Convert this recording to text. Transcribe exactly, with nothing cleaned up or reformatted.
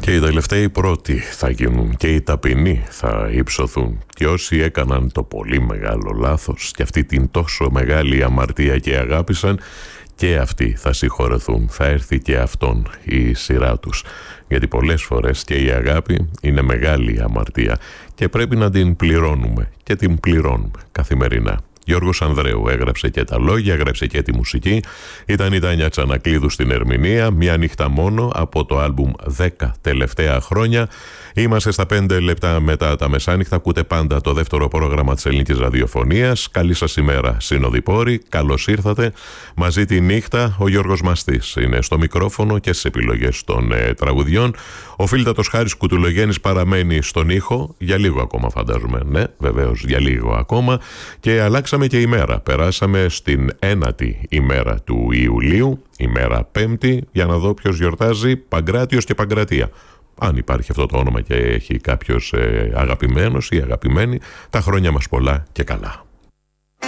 Και οι τελευταίοι πρώτοι θα γίνουν και οι ταπεινοί θα υψωθούν. Και όσοι έκαναν το πολύ μεγάλο λάθος και αυτή την τόσο μεγάλη αμαρτία και αγάπησαν, και αυτοί θα συγχωρεθούν. Θα έρθει και αυτόν η σειρά τους. Γιατί πολλές φορές και η αγάπη είναι μεγάλη αμαρτία και πρέπει να την πληρώνουμε, και την πληρώνουμε καθημερινά. Γιώργος Ανδρέου έγραψε και τα λόγια, έγραψε και τη μουσική. Ήταν η Τάνια Τσανακλείδου στην ερμηνεία. Μια νύχτα μόνο από το άλμπουμ δέκα τελευταία χρόνια. Είμαστε στα πέντε λεπτά μετά τα μεσάνυχτα. Ακούτε πάντα το δεύτερο πρόγραμμα της ελληνικής ραδιοφωνίας. Καλή σας ημέρα, συνοδοιπόροι. Καλώς ήρθατε. Μαζί τη νύχτα ο Γιώργος Μαστής είναι στο μικρόφωνο και στις επιλογές των ε, τραγουδιών. Ο φίλτατος Χάρης Κουτουλογέννης παραμένει στον ήχο. Για λίγο ακόμα, φαντάζομαι. Ναι, βεβαίως, για λίγο ακόμα. Και αλλάξαμε και ημέρα. Περάσαμε στην ένατη ημέρα του Ιουλίου, ημέρα Πέμπτη, για να δω ποιος γιορτάζει. Παγκράτιος και Παγκρατία. Αν υπάρχει αυτό το όνομα και έχει κάποιος ε, αγαπημένος ή αγαπημένη, τα χρόνια μας πολλά και καλά.